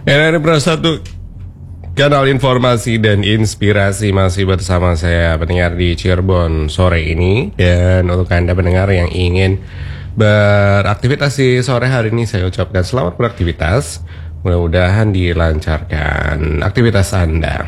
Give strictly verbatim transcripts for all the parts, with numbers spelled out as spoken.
R R I Pro satu, kanal informasi dan inspirasi, masih bersama saya pendengar di Cirebon sore ini. Dan untuk Anda pendengar yang ingin beraktivitas di sore hari ini, saya ucapkan selamat beraktivitas. Mudah-mudahan dilancarkan aktivitas Anda.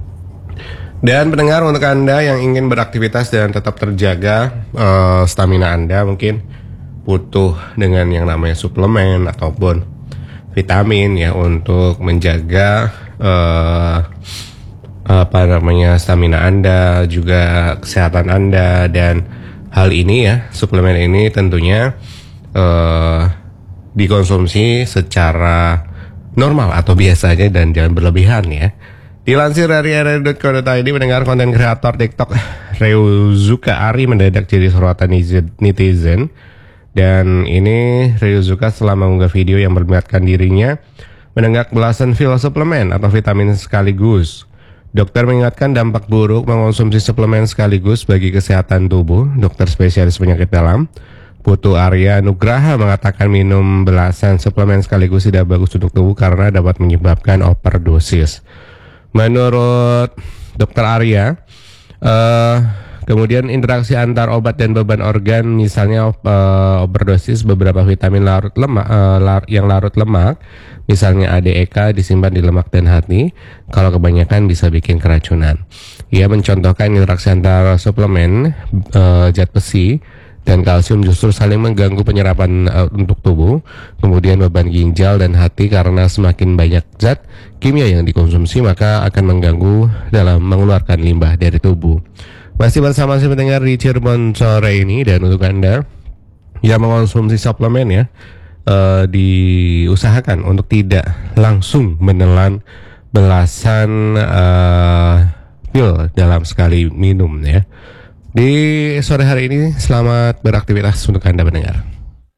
Dan pendengar, untuk Anda yang ingin beraktivitas dan tetap terjaga uh, stamina Anda, mungkin butuh dengan yang namanya suplemen ataupun vitamin ya untuk menjaga uh, apa namanya stamina Anda, juga kesehatan Anda. Dan hal ini ya, suplemen ini tentunya uh, dikonsumsi secara normal atau biasa aja dan jangan berlebihan ya. Dilansir dari r r i dot co dot i d, mendengar konten kreator TikTok Ryozuka Ari mendadak jadi sorotan netizen. Dan ini Ryozuka setelah mengunggah video yang memperlihatkan dirinya menenggak belasan pil suplemen atau vitamin sekaligus. Dokter mengingatkan dampak buruk mengonsumsi suplemen sekaligus bagi kesehatan tubuh. Dokter spesialis penyakit dalam Putu Arya Nugraha mengatakan minum belasan suplemen sekaligus tidak bagus untuk tubuh karena dapat menyebabkan overdosis. Menurut Dokter Arya, uh, kemudian interaksi antar obat dan beban organ, misalnya uh, overdosis beberapa vitamin larut lemak uh, lar, yang larut lemak, misalnya A D E K disimpan di lemak dan hati. Kalau kebanyakan bisa bikin keracunan. Ia mencontohkan interaksi antara suplemen uh, zat besi dan kalsium justru saling mengganggu penyerapan uh, untuk tubuh, kemudian beban ginjal dan hati karena semakin banyak zat kimia yang dikonsumsi maka akan mengganggu dalam mengeluarkan limbah dari tubuh. Masih bersama saya mendengar di Cirebon sore ini, dan untuk Anda yang mengonsumsi suplemen ya, uh, diusahakan untuk tidak langsung menelan belasan uh, pil dalam sekali minum ya. Di sore hari ini selamat beraktivitas untuk Anda mendengar.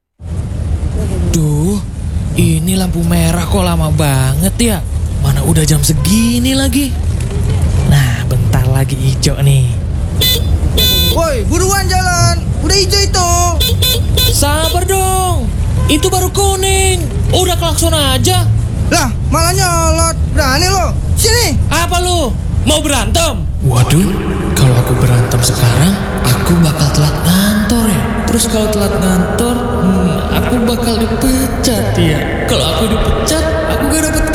Duh, ini lampu merah kok lama banget ya. Mana udah jam segini lagi. Nah, bentar lagi hijau nih. Woi, buruan jalan, udah hijau itu. Sabar dong, itu baru kuning. Udah klakson aja. Lah, malah nyolot. Berani lo. Sini. Apa lu? Mau berantem? Waduh, kalau aku berantem sekarang, aku bakal telat kantor ya. Terus kalau telat kantor, hmm, aku bakal dipecat ya. Kalau aku dipecat, aku gak dapet